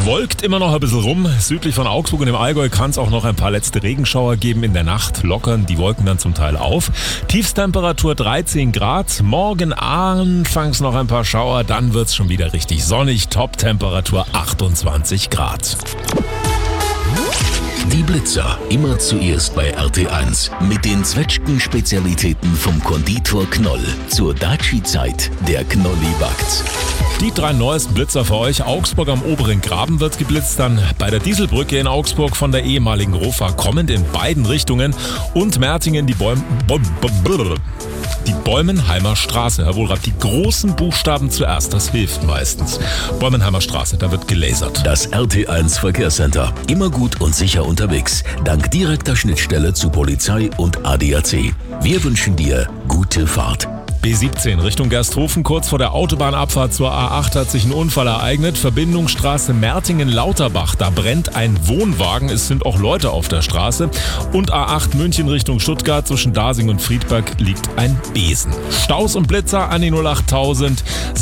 Wolkt immer noch ein bisschen rum. Südlich von Augsburg und im Allgäu kann es auch noch ein paar letzte Regenschauer geben. In der Nacht lockern die Wolken dann zum Teil auf. Tiefstemperatur 13 Grad. Morgen anfangs noch ein paar Schauer, dann wird es schon wieder richtig sonnig. Top-Temperatur 28 Grad. Die Blitzer, immer zuerst bei RT1. Mit den Zwetschgen-Spezialitäten vom Konditor Knoll. Zur Daci-Zeit, der Knolli backt. Die 3 neuesten Blitzer für euch. Augsburg am oberen Graben wird geblitzt, dann bei der Dieselbrücke in Augsburg von der ehemaligen Rofa kommend in beiden Richtungen und Mertingen die Bäumenheimer Straße. Herr Wohlrath, die großen Buchstaben zuerst, das hilft meistens. Bäumenheimer Straße, da wird gelasert. Das RT1 Verkehrscenter. Immer gut und sicher unterwegs. Dank direkter Schnittstelle zu Polizei und ADAC. Wir wünschen dir gute Fahrt. B17 Richtung Gersthofen, kurz vor der Autobahnabfahrt zur A8 hat sich ein Unfall ereignet. Verbindungsstraße Mertingen-Lauterbach, da brennt ein Wohnwagen, es sind auch Leute auf der Straße. Und A8 München Richtung Stuttgart, zwischen Dasing und Friedberg liegt ein Besen. Staus und Blitzer an die 08000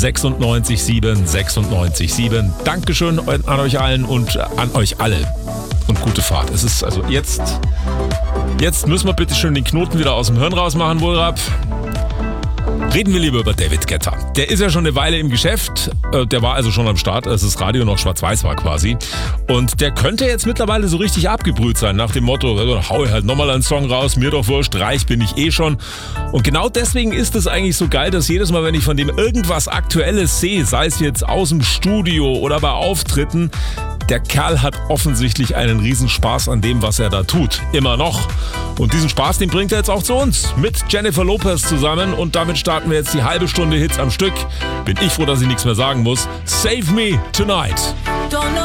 96 Dankeschön an euch allen und an euch alle. Und gute Fahrt. Es ist also jetzt müssen wir bitte schön den Knoten wieder aus dem Hirn rausmachen, Wohlrath. Reden wir lieber über David Guetta. Der ist ja schon eine Weile im Geschäft. Der war also schon am Start, als das Radio noch schwarz-weiß war quasi. Und der könnte jetzt mittlerweile so richtig abgebrüht sein, nach dem Motto, hau ich halt nochmal einen Song raus, mir doch wurscht, reich bin ich eh schon. Und genau deswegen ist es eigentlich so geil, dass jedes Mal, wenn ich von dem irgendwas Aktuelles sehe, sei es jetzt aus dem Studio oder bei Auftritten, der Kerl hat offensichtlich einen Riesenspaß an dem, was er da tut. Immer noch. Und diesen Spaß, den bringt er jetzt auch zu uns. Mit Jennifer Lopez zusammen. Und damit starten wir jetzt die halbe Stunde Hits am Stück. Bin ich froh, dass ich nichts mehr sagen muss. Save Me Tonight.